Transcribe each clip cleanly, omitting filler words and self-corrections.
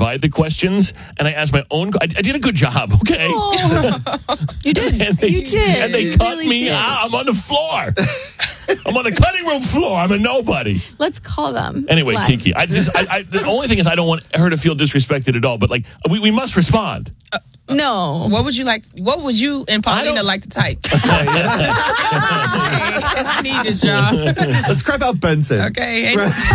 provide the questions, and I asked my own. I did a good job, okay? You did. You did. And they You cut really me did. out. I'm on the floor. I'm on the cutting room floor. I'm a nobody. Let's call them. Anyway, Live. Kiki, the only thing is I don't want her to feel disrespected at all. But like, we must respond. No. What would you like? What would you and Paulina like to type? I need this, y'all. Let's crap out Benson. Okay.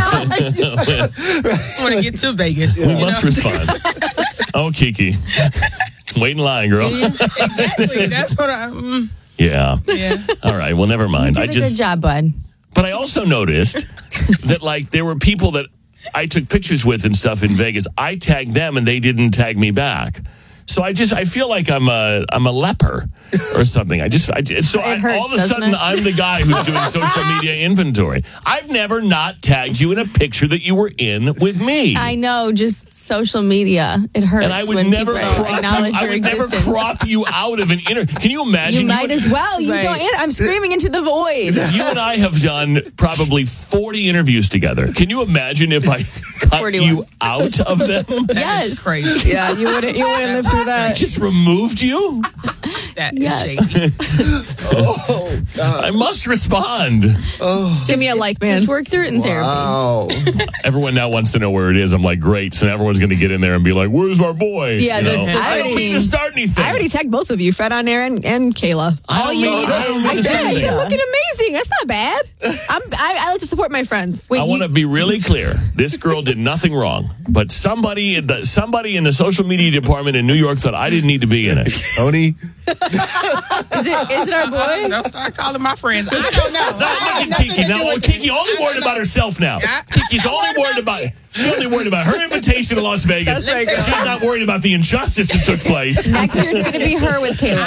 Just want to get to Vegas. We must respond. Oh, Kiki. Wait in line, girl. Exactly. That's what I. Yeah. Yeah. All right. Well, never mind. You did a good job, bud. But I also noticed that like there were people that I took pictures with and stuff in Vegas. I tagged them and they didn't tag me back. So I feel like I'm a leper or something. All of a sudden I'm the guy who's doing social media inventory. I've never not tagged you in a picture that you were in with me. I know, just social media. It hurts. And I would when never people crop acknowledge you. I your would never existence. crop you out of an interview. Can you imagine? You might as well. You Right. don't. I'm screaming into the void. You and I have done probably 40 interviews together. Can you imagine if I cut 41. you out of them? Yes. Crazy. Yeah, you wouldn't live through I just removed you? That Yes. is shaky. Oh, God. I must respond. Give me a like, man. Just work through it in therapy. Wow. Everyone now wants to know where it is. I'm like, great. So now everyone's going to get in there and be like, where's our boy? Yeah, You know? I don't already- need to start anything. I already tagged both of you, Fred on air and Kayla. I don't need to I say did. anything. You're looking amazing. That's not bad. I like to support my friends. I want to be really clear. This girl did nothing wrong, but somebody in the social media department in New York thought I didn't need to be in it. Tony. Is it our boy? Don't start calling my friends. I don't know. I have Look at nothing Kiki. to do Now, with Kiki it. only I worried don't about know. herself now. I- Kiki's I'm only worried about She's only worried about her invitation to Las Vegas. That's right, girl. She's not worried about the injustice that took place. Next year it's going to be her with Kayla.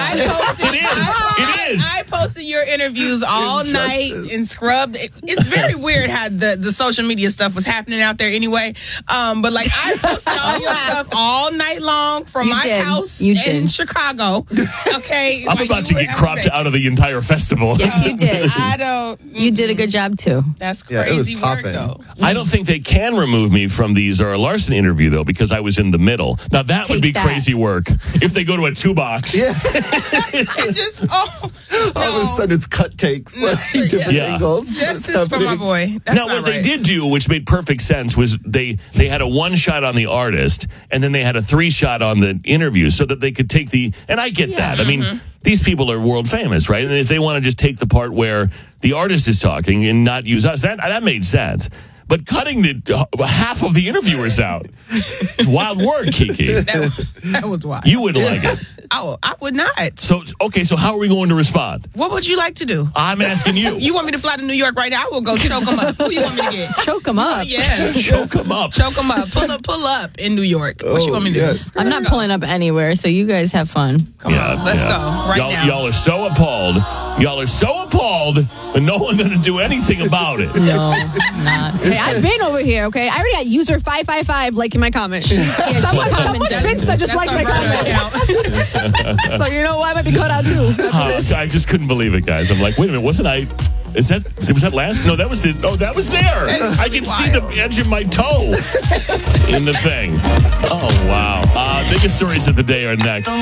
It is. I posted your interviews all night and scrubbed. It's very weird how the social media stuff was happening out there anyway. But like I posted all your stuff all night long from You my did. house You in did. Chicago. Okay. I'm while about you to were get cropped having out of the entire festival. Yes, you did. I don't. You did a good job too. That's Yeah, it was crazy work popping. though. I don't think they can remove me from the Zara Larson interview, though, because I was in the middle. Now, that would Take be that. crazy work if they go to a 2-box. Yeah. It just All of a sudden, it's cut takes, like different Yeah. angles. justice for my boy. That's Now, not what they right. did do, which made perfect sense, was they had a 1-shot on the artist, and then they had a 3-shot on the interview so that they could take the... And I get that. I mean, these people are world famous, right? And if they want to just take the part where the artist is talking and not use us, that made sense. But cutting the half of the interviewers out, wild work, Kiki. That was wild. You would like it. I would not. So how are we going to respond? What would you like to do? I'm asking you. You want me to fly to New York right now? I will go choke them up. Who you want me to get? Choke them up. Yeah. Choke them up. Choke them up. Pull up in New York. What you want me to yes. do? I'm not pulling up anywhere, so you guys have fun. Come on, let's go right now. Y'all are so appalled. Y'all are so appalled, but no one's going to do anything about it. No, I'm not. Hey, I've been over here, okay? I already got user 555 liking my comment. Someone's commented. fixed that just That's liked my our birthday comment. account. So you know what? I might be cut out too. I just couldn't believe it, guys. I'm like, wait a minute, was that last? No, that was there. I can see the edge of my toe in the thing. Oh, wow. Biggest stories of the day are next.